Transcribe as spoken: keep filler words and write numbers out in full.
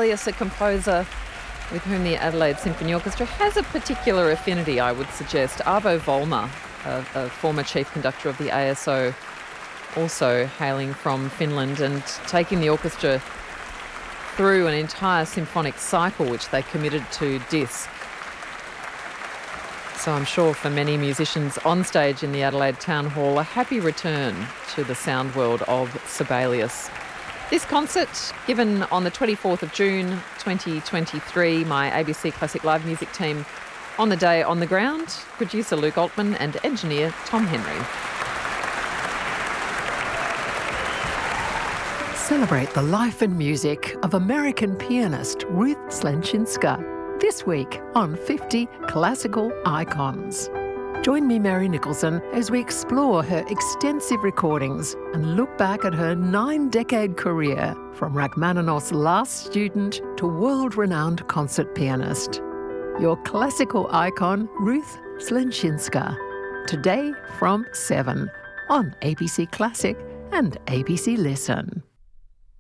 Sibelius, a composer with whom the Adelaide Symphony Orchestra has a particular affinity, I would suggest. Arvo Volmer, a, a former chief conductor of the A S O, also hailing from Finland and taking the orchestra through an entire symphonic cycle which they committed to disc. So I'm sure for many musicians on stage in the Adelaide Town Hall, a happy return to the sound world of Sibelius. This concert, given on the twenty-fourth of June twenty twenty-three, my A B C Classic Live Music team on the day on the ground, producer Luke Altman and engineer Tom Henry. Celebrate the life and music of American pianist Ruth Slenczynska this week on fifty Classical Icons. Join me, Mary Nicholson, as we explore her extensive recordings and look back at her nine-decade career from Rachmaninoff's last student to world-renowned concert pianist. Your classical icon, Ruth Slenczynska, today from seven on A B C Classic and A B C Listen.